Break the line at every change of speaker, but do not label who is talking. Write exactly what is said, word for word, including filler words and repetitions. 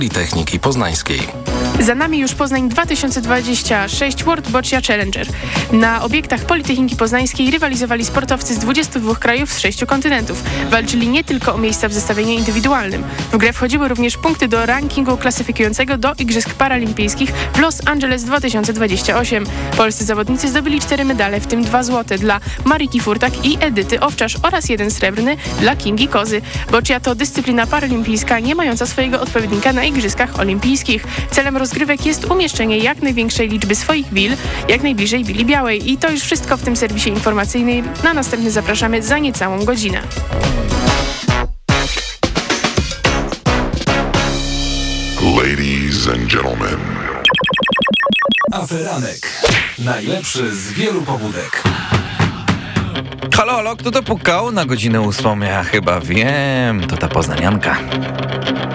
Politechniki Poznańskiej.
Za nami już Poznań dwa tysiące dwudziesty szósty World Boccia Challenger. Na obiektach Politechniki Poznańskiej rywalizowali sportowcy z dwudziestu dwóch krajów z sześciu kontynentów. Walczyli nie tylko o miejsca w zestawieniu indywidualnym. W grę wchodziły również punkty do rankingu klasyfikującego do Igrzysk Paralimpijskich w Los Angeles dwa tysiące dwudziestym ósmym. Polscy zawodnicy zdobyli cztery medale, w tym dwa złote dla Mariki Furtak i Edyty Owczarz oraz jeden srebrny dla Kingi Kozy. Boccia to dyscyplina paralimpijska nie mająca swojego odpowiednika na Igrzyskach Olimpijskich. Celem rozgrywek jest umieszczenie jak największej liczby swoich wil jak najbliżej Wili Białej. I to już wszystko w tym serwisie informacyjnym. Na następny zapraszamy za niecałą godzinę.
Ladies and gentlemen.
Aferanek. Najlepszy z wielu pobudek.
Halo, halo, kto to pukał? Na godzinę ósmą, ja chyba wiem, to ta poznanianka.